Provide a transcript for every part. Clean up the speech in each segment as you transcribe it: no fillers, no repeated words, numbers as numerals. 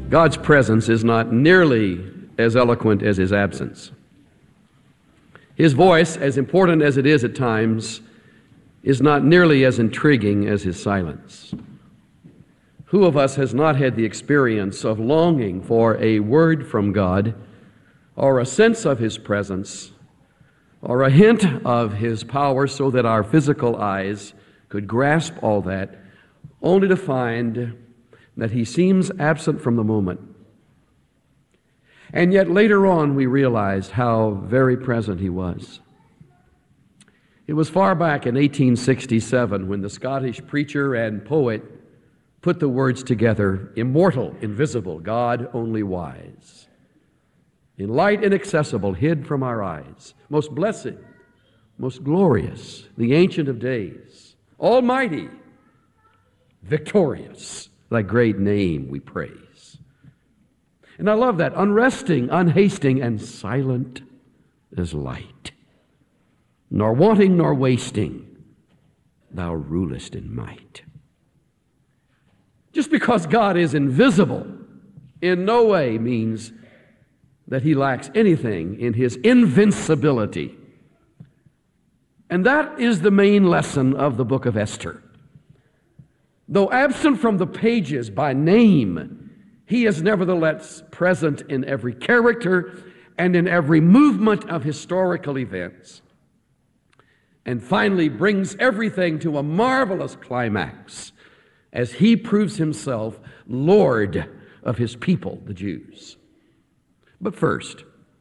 God's presence is not nearly as eloquent as his absence. His voice, as important as it is at times, is not nearly as intriguing as his silence. Who of us has not had the experience of longing for a word from God, or a sense of his presence, or a hint of his power so that our physical eyes could grasp all that, only to find that he seems absent from the moment? And yet later on we realized how very present he was. It was far back in 1867 when the Scottish preacher and poet put the words together, immortal, invisible, God only wise, in light inaccessible, hid from our eyes, most blessed, most glorious, the Ancient of Days, almighty, victorious, thy great name we praise. And I love that, unresting, unhasting, and silent as light, nor wanting nor wasting, thou rulest in might. Just because God is invisible in no way means that he lacks anything in his invincibility. And that is the main lesson of the book of Esther. Though absent from the pages by name, he is nevertheless present in every character and in every movement of historical events, and finally brings everything to a marvelous climax as he proves himself Lord of his people, the Jews. But first,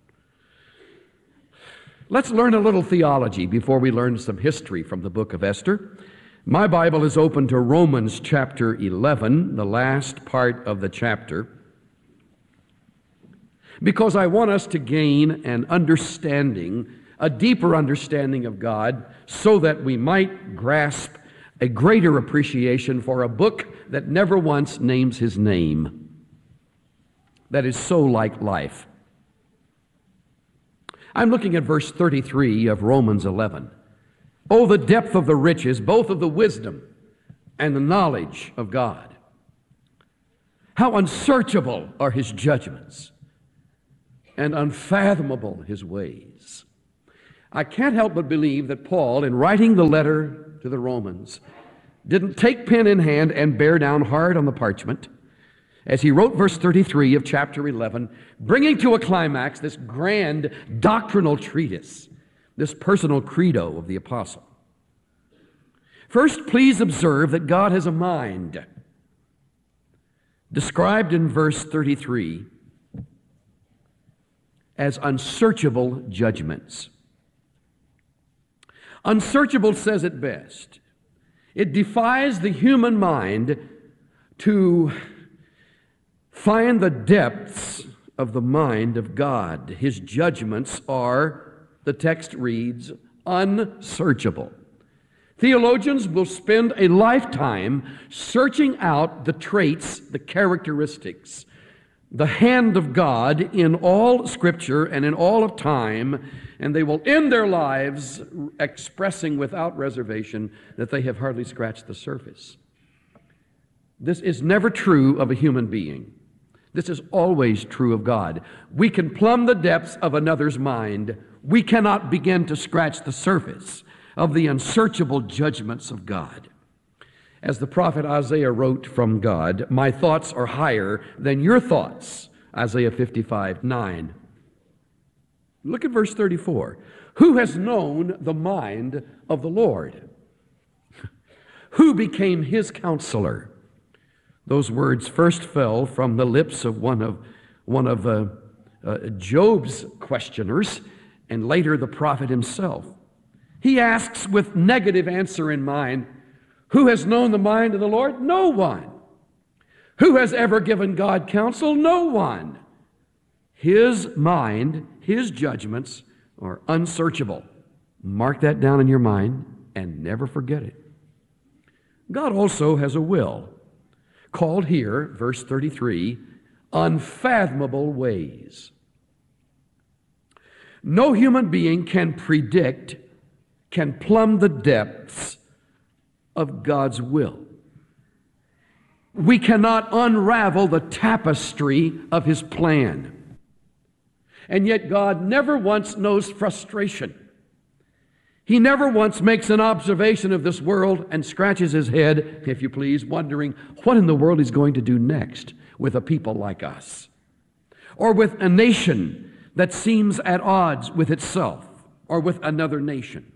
let's learn a little theology before we learn some history from the book of Esther. My Bible is open to Romans chapter 11, the last part of the chapter, because I want us to gain an understanding, a deeper understanding of God, so that we might grasp a greater appreciation for a book that never once names his name, that is so like life. I'm looking at verse 33 of Romans 11. Oh, the depth of the riches, both of the wisdom and the knowledge of God. How unsearchable are his judgments and unfathomable his ways. I can't help but believe that Paul, in writing the letter to the Romans, didn't take pen in hand and bear down hard on the parchment as he wrote verse 33 of chapter 11, bringing to a climax this grand doctrinal treatise, this personal credo of the apostle. First, please observe that God has a mind, described in verse 33 as unsearchable judgments. Unsearchable says it best. It defies the human mind to find the depths of the mind of God. His judgments are, the text reads, unsearchable. Theologians will spend a lifetime searching out the traits, the characteristics, the hand of God in all Scripture and in all of time, and they will end their lives expressing without reservation that they have hardly scratched the surface. This is never true of a human being. This is always true of God. We can plumb the depths of another's mind. We cannot begin to scratch the surface of the unsearchable judgments of God. As the prophet Isaiah wrote from God, my thoughts are higher than your thoughts, Isaiah 55:9. Look at verse 34. Who has known the mind of the Lord? Who became his counselor? Those words first fell from the lips of one of Job's questioners, and later the prophet himself. He asks with negative answer in mind, who has known the mind of the Lord? No one. Who has ever given God counsel? No one. His mind, his judgments are unsearchable. Mark that down in your mind and never forget it. God also has a will, called here, verse 33, unfathomable ways. No human being can predict, can plumb the depths of God's will. we cannot unravel the tapestry of His plan. And yet God never once knows frustration. He never once makes an observation of this world and scratches his head, if you please, wondering what in the world He's going to do next with a people like us, or with a nation that seems at odds with itself, or with another nation.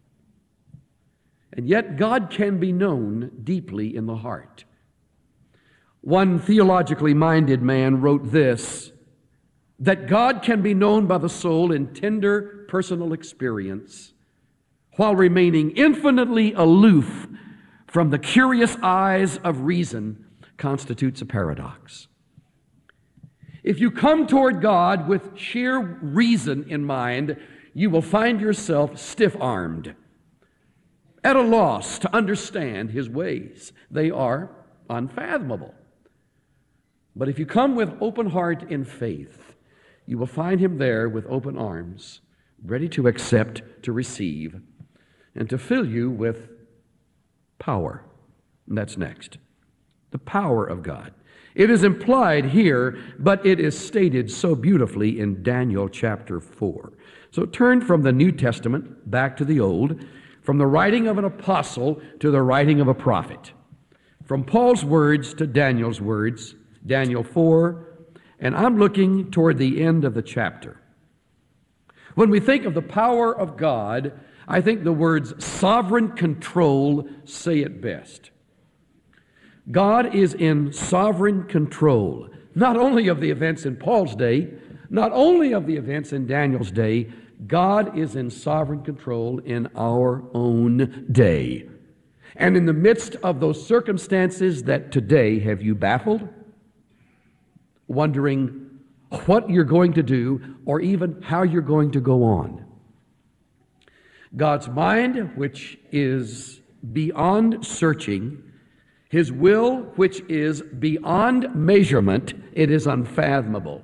And yet God can be known deeply in the heart. One theologically minded man wrote this, that God can be known by the soul in tender personal experience, while remaining infinitely aloof from the curious eyes of reason, constitutes a paradox. If you come toward God with sheer reason in mind, you will find yourself stiff-armed, at a loss to understand His ways. They are unfathomable. But if you come with open heart in faith, you will find Him there with open arms, ready to accept, to receive, and to fill you with power. And that's next. The power of God. It is implied here, but it is stated so beautifully in Daniel chapter 4. So turn from the New Testament back to the Old, from the writing of an apostle to the writing of a prophet. From Paul's words to Daniel's words, Daniel 4, and I'm looking toward the end of the chapter. When we think of the power of God, I think the words sovereign control say it best. God is in sovereign control, not only of the events in Paul's day, not only of the events in Daniel's day, God is in sovereign control in our own day. And in the midst of those circumstances that today have you baffled, wondering what you're going to do or even how you're going to go on. God's mind, which is beyond searching, His will, which is beyond measurement, it is unfathomable.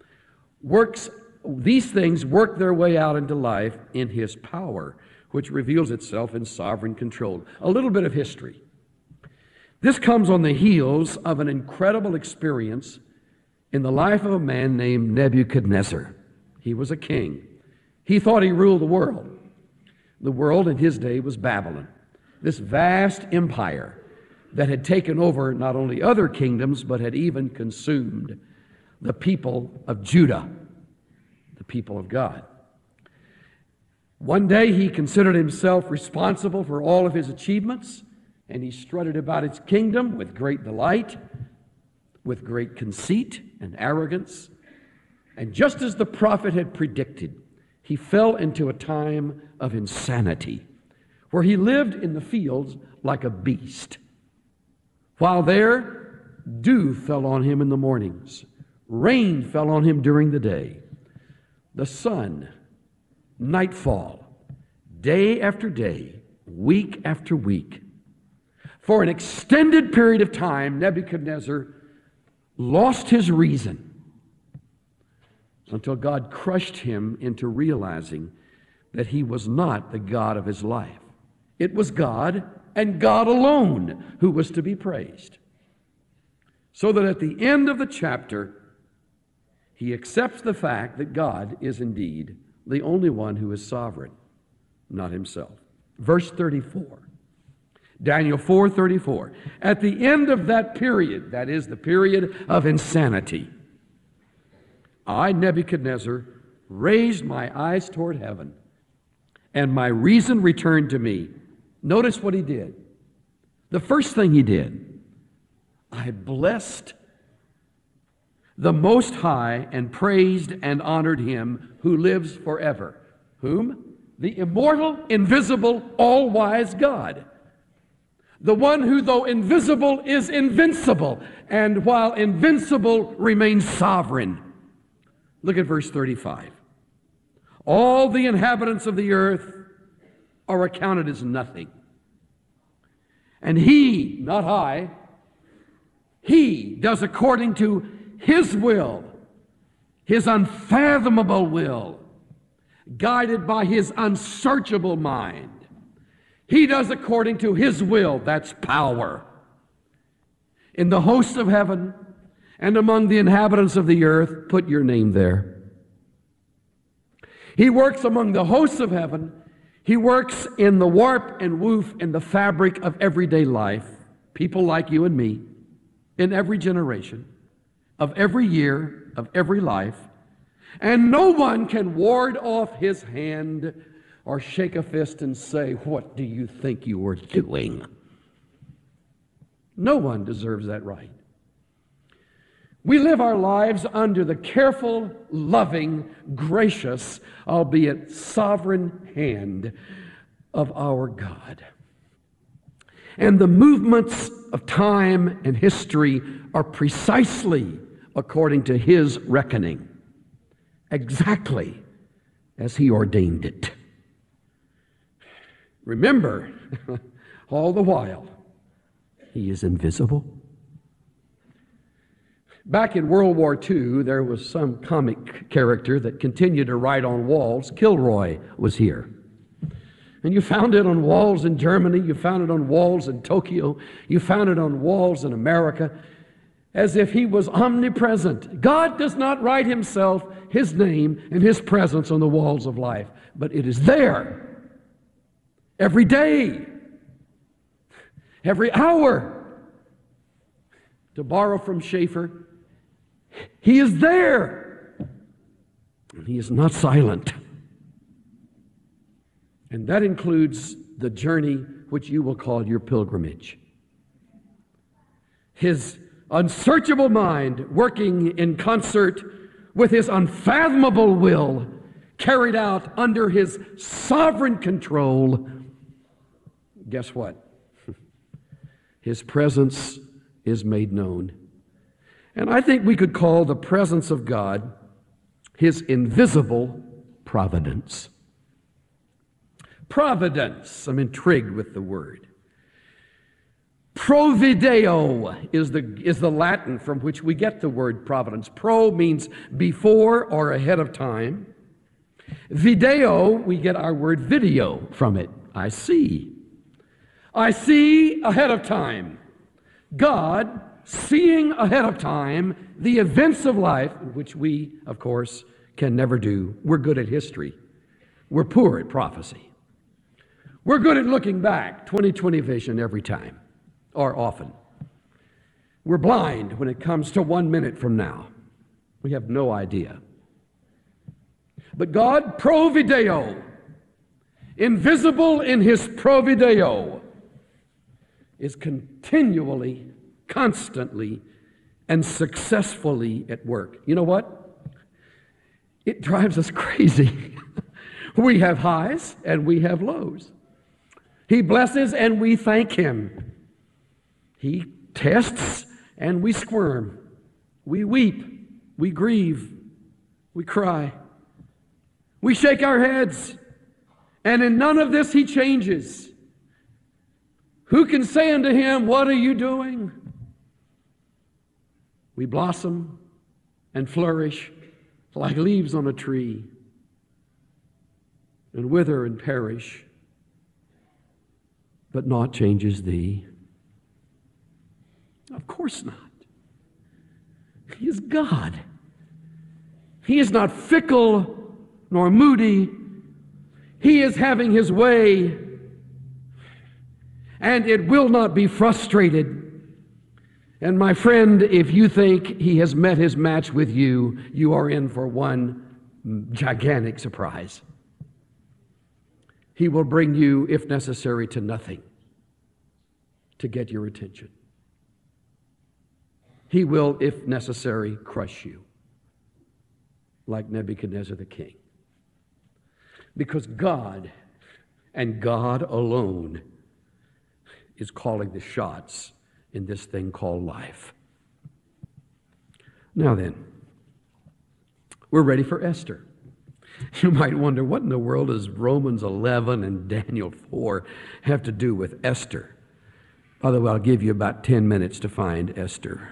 These things work their way out into life in His power, which reveals itself in sovereign control. A little bit of history. This comes on the heels of an incredible experience in the life of a man named Nebuchadnezzar. He was a king. He thought he ruled the world. The world in his day was Babylon, this vast empire that had taken over not only other kingdoms, but had even consumed the people of Judah, the people of God. One day he considered himself responsible for all of his achievements, and he strutted about his kingdom with great delight, with great conceit and arrogance. And just as the prophet had predicted, he fell into a time of insanity, where he lived in the fields like a beast. While there, dew fell on him in the mornings, rain fell on him during the day. The sun, nightfall, day after day, week after week. For an extended period of time, Nebuchadnezzar lost his reason until God crushed him into realizing that he was not the God of his life. It was God and God alone who was to be praised. So that at the end of the chapter, he accepts the fact that God is indeed the only one who is sovereign, not himself. Verse 34. Daniel 4:34. At the end of that period, that is the period of insanity, I, Nebuchadnezzar, raised my eyes toward heaven, and my reason returned to me. Notice what he did. The first thing he did, I blessed the Most High and praised and honored Him who lives forever. Whom? The immortal, invisible, all-wise God. The one who, though invisible, is invincible, and while invincible, remains sovereign. Look at verse 35. All the inhabitants of the earth are accounted as nothing. And He, not I, He does according to His will, His unfathomable will, guided by His unsearchable mind. He does according to His will, that's power. in the hosts of heaven and among the inhabitants of the earth. Put your name there. He works among the hosts of heaven. He works in the warp and woof in the fabric of everyday life. People like you and me, in every generation, of every year, of every life. And no one can ward off his hand or shake a fist and say, "What do you think you were doing?" No one deserves that right. We live our lives under the careful, loving, gracious, albeit sovereign hand of our God. And the movements of time and history are precisely according to His reckoning, exactly as He ordained it. Remember, all the while, He is invisible. Back in World War II, there was some comic character that continued to write on walls. Kilroy was here. And you found it on walls in Germany, you found it on walls in Tokyo, you found it on walls in America, as if He was omnipresent. God does not write Himself, His name, and His presence on the walls of life, but it is there every day, every hour. To borrow from Schaeffer, He is there, and He is not silent. And that includes the journey which you will call your pilgrimage. His unsearchable mind working in concert with His unfathomable will, carried out under His sovereign control. Guess what? His presence is made known. And I think we could call the presence of God His invisible providence. Providence, I'm intrigued with the word. Provideo is the Latin from which we get the word providence. Pro means before or ahead of time. Video, we get our word video from it. I see. I see ahead of time. God seeing ahead of time the events of life, which we, of course, can never do. We're good at history. We're poor at prophecy. We're good at looking back, 20/20 vision every time, or often. We're blind when it comes to 1 minute from now. We have no idea. But God, provideo, invisible in His provideo, is continually, constantly, and successfully at work. You know what? It drives us crazy. We have highs and we have lows. He blesses and we thank Him. He tests and we squirm. We weep. We grieve. We cry. We shake our heads. And in none of this He changes. Who can say unto Him, "What are you doing?" We blossom and flourish like leaves on a tree, and wither and perish, but naught changes Thee. Of course not. He is God. He is not fickle nor moody. He is having His way, and it will not be frustrated. And my friend, if you think He has met His match with you, you are in for one gigantic surprise. He will bring you, if necessary, to nothing to get your attention. He will, if necessary, crush you like Nebuchadnezzar the king. Because God, and God alone, is calling the shots in this thing called life. Now then, we're ready for Esther. You might wonder, what in the world does Romans 11 and Daniel 4 have to do with Esther? By the way, I'll give you about 10 minutes to find Esther.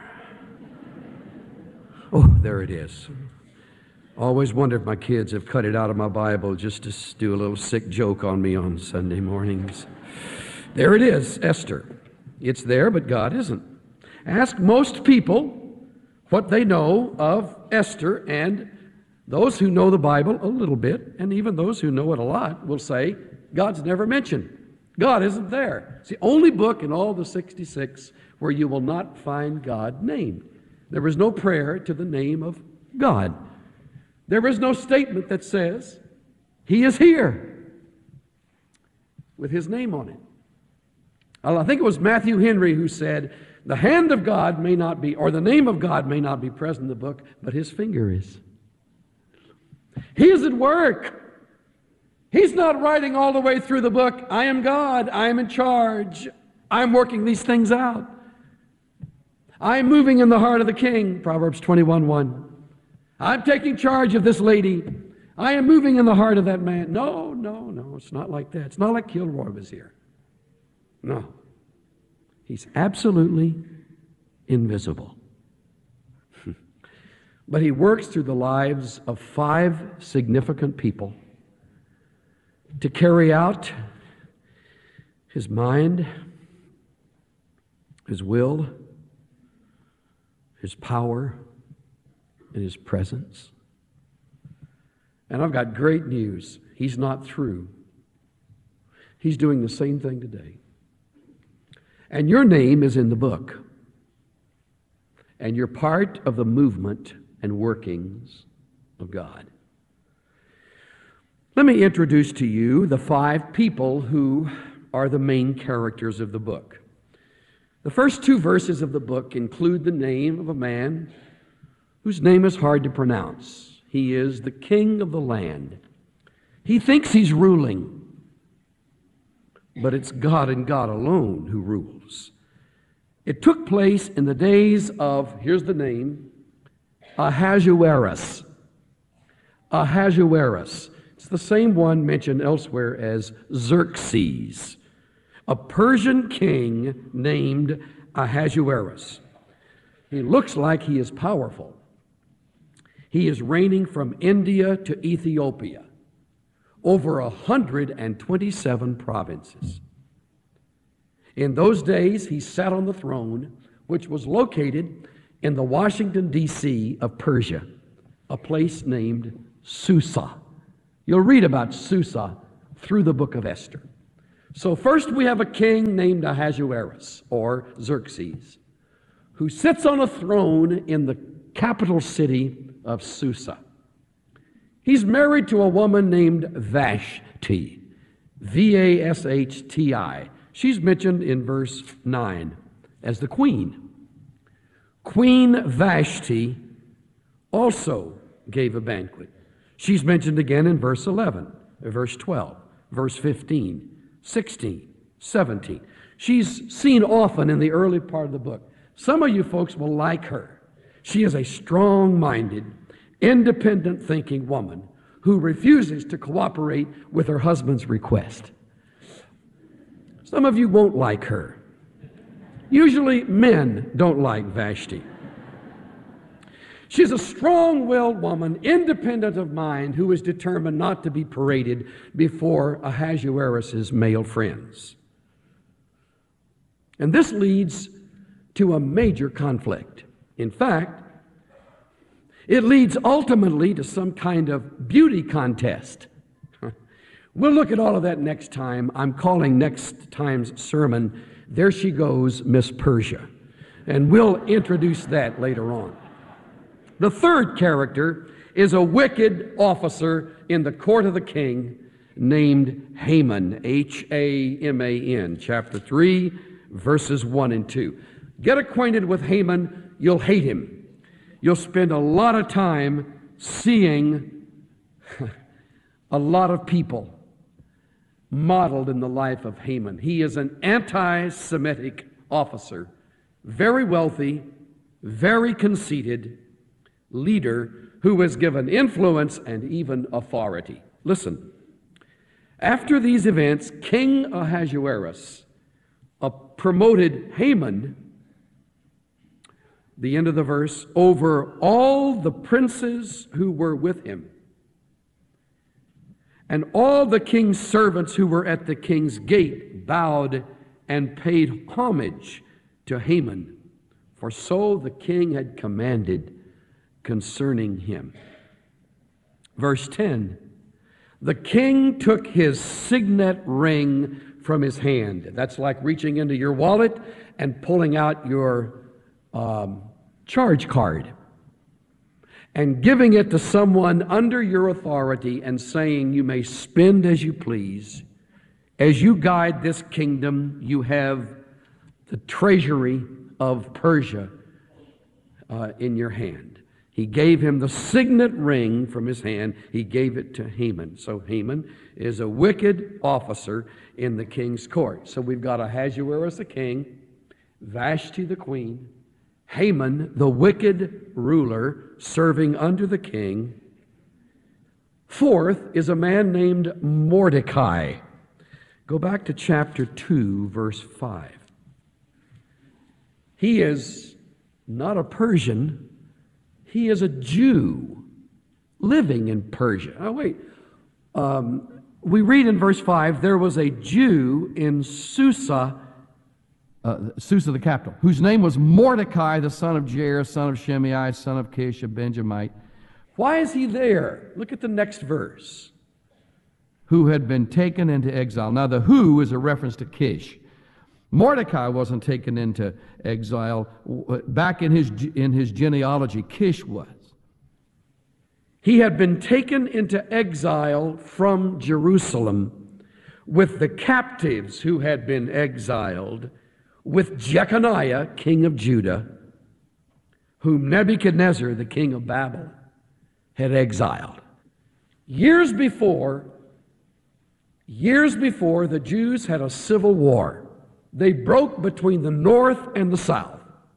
Oh, there it is. Always wonder if my kids have cut it out of my Bible just to do a little sick joke on me on Sunday mornings. There it is, Esther. It's there, but God isn't. Ask most people what they know of Esther, and those who know the Bible a little bit, and even those who know it a lot, will say, God's never mentioned. God isn't there. It's the only book in all the 66 where you will not find God named. There is no prayer to the name of God. There is no statement that says, He is here, with His name on it. I think it was Matthew Henry who said, the hand of God may not be, or the name of God may not be present in the book, but His finger is. He is at work. He's not writing all the way through the book, I am God, I am in charge, I'm working these things out. I am moving in the heart of the king, Proverbs 21:1. I'm taking charge of this lady. I am moving in the heart of that man. No, it's not like that. It's not like Kilroy was here. No. He's absolutely invisible. But He works through the lives of 5 significant people to carry out His mind, His will, His power, and His presence. And I've got great news. He's not through. He's doing the same thing today. And your name is in the book. And you're part of the movement and workings of God. Let me introduce to you the 5 people who are the main characters of the book. The first 2 verses of the book include the name of a man whose name is hard to pronounce. He is the king of the land. He thinks he's ruling, but it's God and God alone who rules. It took place in the days of, here's the name, Ahasuerus. Ahasuerus. It's the same one mentioned elsewhere as Xerxes, a Persian king named Ahasuerus. He looks like he is powerful. He is reigning from India to Ethiopia, over 127 provinces. In those days, he sat on the throne, which was located in the Washington, D.C. of Persia, a place named Susa. You'll read about Susa through the book of Esther. So first we have a king named Ahasuerus, or Xerxes, who sits on a throne in the capital city of Susa. He's married to a woman named Vashti, V-A-S-H-T-I. She's mentioned in verse 9 as the queen. Queen Vashti also gave a banquet. She's mentioned again in verse 11, verse 12, verse 15, 16, 17. She's seen often in the early part of the book. Some of you folks will like her. She is a strong-minded, independent thinking woman who refuses to cooperate with her husband's request. Some of you won't like her. Usually men don't like Vashti. She's a strong-willed woman, independent of mind, who is determined not to be paraded before Ahasuerus' male friends. And this leads to a major conflict. In fact, it leads ultimately to some kind of beauty contest. We'll look at all of that next time. I'm calling next time's sermon, There She Goes, Miss Persia. And we'll introduce that later on. The third character is a wicked officer in the court of the king named Haman, H-A-M-A-N, chapter 3, verses 1 and 2. Get acquainted with Haman, you'll hate him. You'll spend a lot of time seeing a lot of people modeled in the life of Haman. He is an anti-Semitic officer, very wealthy, very conceited leader who was given influence and even authority. Listen, after these events, King Ahasuerus promoted Haman, the end of the verse, over all the princes who were with him. And all the king's servants who were at the king's gate bowed and paid homage to Haman, for so the king had commanded concerning him. Verse 10, the king took his signet ring from his hand. That's like reaching into your wallet and pulling out your charge card and giving it to someone under your authority and saying, you may spend as you please. As you guide this kingdom, you have the treasury of Persia in your hand. He gave him the signet ring from his hand. He gave it to Haman. So Haman is a wicked officer in the king's court. So we've got Ahasuerus the king, Vashti the queen, Haman the wicked ruler serving under the king. Fourth is a man named Mordecai. Go back to chapter 2, verse 5. He is not a Persian. He is a Jew living in Persia. Oh, wait. We read in verse 5, there was a Jew in Susa, Susa the capital, whose name was Mordecai, the son of Jair, son of Shimei, son of Kish, a Benjamite. Why is he there? Look at the next verse. Who had been taken into exile. Now, the who is a reference to Kish. Mordecai wasn't taken into exile. Back in his genealogy, Kish was. He had been taken into exile from Jerusalem with the captives who had been exiled, with Jeconiah, king of Judah, whom Nebuchadnezzar, the king of Babylon, had exiled. Years before, the Jews had a civil war. They broke between the north and the south.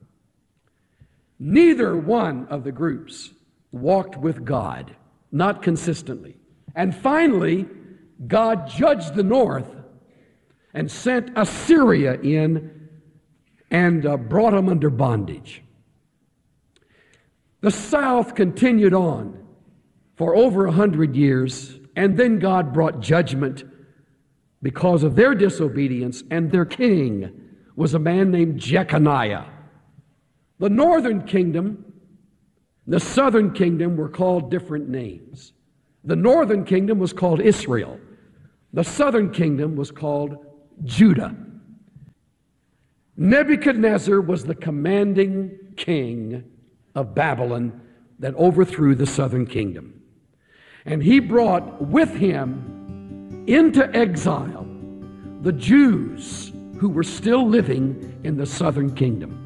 Neither one of the groups walked with God, not consistently. And finally, God judged the north and sent Assyria in and brought them under bondage. The south continued on for over 100 years, and then God brought judgment because of their disobedience, and their king was a man named Jeconiah. The northern kingdom, the southern kingdom were called different names. The northern kingdom was called Israel. The southern kingdom was called Judah. Nebuchadnezzar was the commanding king of Babylon that overthrew the southern kingdom. And he brought with him into exile the Jews who were still living in the southern kingdom.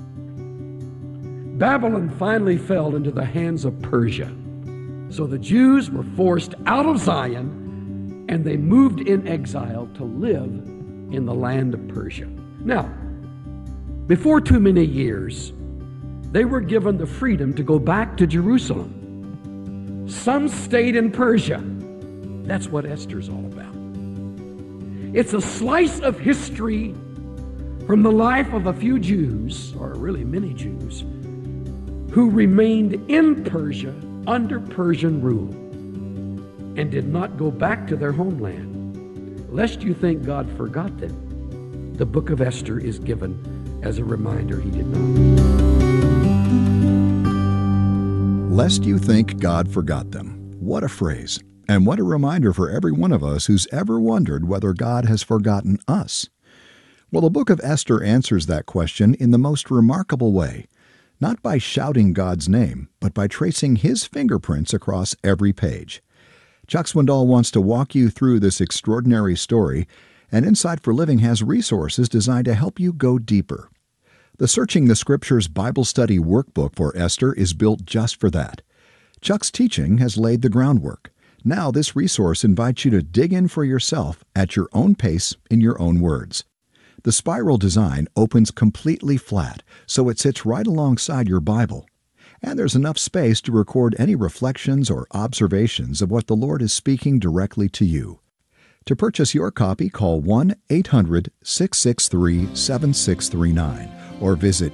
Babylon finally fell into the hands of Persia. So the Jews were forced out of Zion and they moved in exile to live in the land of Persia. Now, before too many years, they were given the freedom to go back to Jerusalem. Some stayed in Persia. That's what Esther's all about. It's a slice of history from the life of a few Jews, or really many Jews, who remained in Persia under Persian rule and did not go back to their homeland. Lest you think God forgot them, the book of Esther is given as a reminder he did not. Lest you think God forgot them. What a phrase. And what a reminder for every one of us who's ever wondered whether God has forgotten us. Well, the book of Esther answers that question in the most remarkable way, not by shouting God's name, but by tracing His fingerprints across every page. Chuck Swindoll wants to walk you through this extraordinary story, and Insight for Living has resources designed to help you go deeper. The Searching the Scriptures Bible Study Workbook for Esther is built just for that. Chuck's teaching has laid the groundwork. Now this resource invites you to dig in for yourself at your own pace in your own words. The spiral design opens completely flat, so it sits right alongside your Bible. And there's enough space to record any reflections or observations of what the Lord is speaking directly to you. To purchase your copy, call 1-800-663-7639 or visit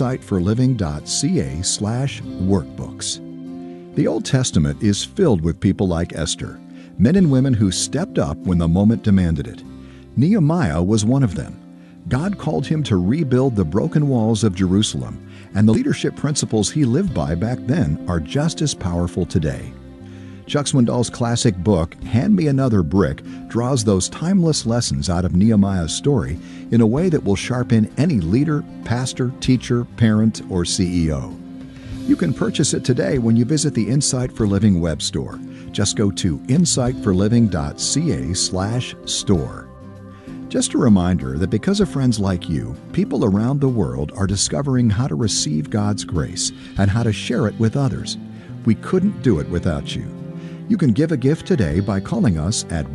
insightforliving.ca/workbooks. The Old Testament is filled with people like Esther, men and women who stepped up when the moment demanded it. Nehemiah was one of them. God called him to rebuild the broken walls of Jerusalem, and the leadership principles he lived by back then are just as powerful today. Chuck Swindoll's classic book, Hand Me Another Brick, draws those timeless lessons out of Nehemiah's story in a way that will sharpen any leader, pastor, teacher, parent, or CEO. You can purchase it today when you visit the Insight for Living web store. Just go to insightforliving.ca/store. Just a reminder that because of friends like you, people around the world are discovering how to receive God's grace and how to share it with others. We couldn't do it without you. You can give a gift today by calling us at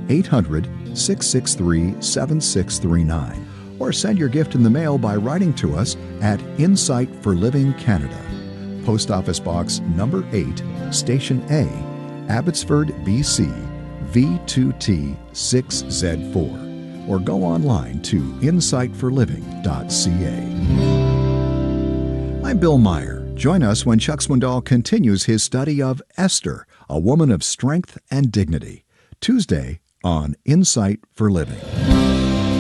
1-800-663-7639 or send your gift in the mail by writing to us at Insight for Living Canada, Post Office Box number 8, Station A, Abbotsford, BC, V2T6Z4, or go online to insightforliving.ca. I'm Bill Meyer. Join us when Chuck Swindoll continues his study of Esther, a woman of strength and dignity, Tuesday on Insight for Living.